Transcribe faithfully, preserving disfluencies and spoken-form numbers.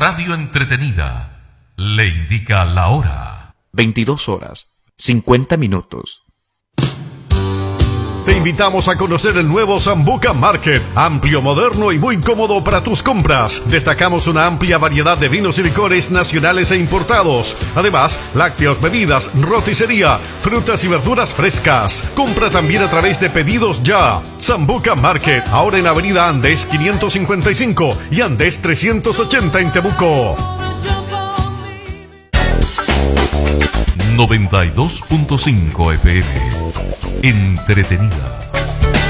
radio entretenida le indica la hora. veintidós horas, cincuenta minutos. Te invitamos a conocer el nuevo Sambuca Market, amplio, moderno y muy cómodo para tus compras. Destacamos una amplia variedad de vinos y licores nacionales e importados. Además, lácteos, bebidas, roticería, frutas y verduras frescas. Compra también a través de Pedidos Ya. Sambuca Market, ahora en Avenida Andes quinientos cincuenta y cinco y Andes trescientos ochenta en Temuco. noventa y dos punto cinco F M. Entretenida.